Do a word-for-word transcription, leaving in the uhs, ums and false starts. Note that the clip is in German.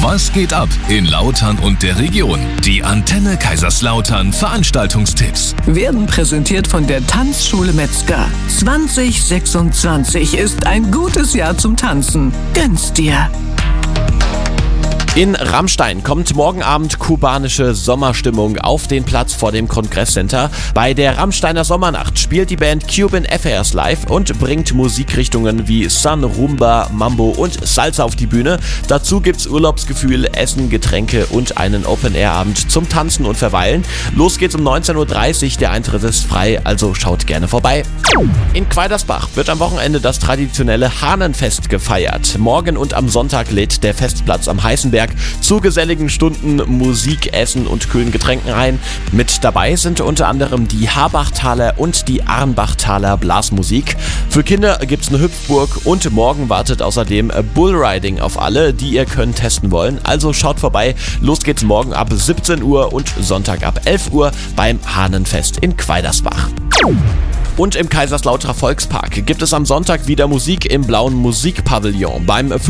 Was geht ab in Lautern und der Region? Die Antenne Kaiserslautern Veranstaltungstipps werden präsentiert von der Tanzschule Metzger. zwanzig sechsundzwanzig ist ein gutes Jahr zum Tanzen. Gönn's dir! In Rammstein kommt morgen Abend kubanische Sommerstimmung auf den Platz vor dem Kongresscenter. Bei der Rammsteiner Sommernacht spielt die Band Cuban Affairs live und bringt Musikrichtungen wie Sun, Rumba, Mambo und Salsa auf die Bühne. Dazu gibt's Urlaubsgefühl, Essen, Getränke und einen Open-Air-Abend zum Tanzen und Verweilen. Los geht's um neunzehn Uhr dreißig, der Eintritt ist frei, also schaut gerne vorbei. In Quaidersbach wird am Wochenende das traditionelle Hahnenfest gefeiert. Morgen und am Sonntag lädt der Festplatz am Heißenberg zu geselligen Stunden Musik, Essen und kühlen Getränken ein. Mit dabei sind unter anderem die Habachtaler und die Arnbachtaler Blasmusik. Für Kinder gibt's eine Hüpfburg und morgen wartet außerdem Bullriding auf alle, die ihr Können testen wollen. Also schaut vorbei. Los geht's morgen ab siebzehn Uhr und Sonntag ab elf Uhr beim Hahnenfest in Quaidersbach. Und im Kaiserslauterer Volkspark gibt es am Sonntag wieder Musik im blauen Musikpavillon. Beim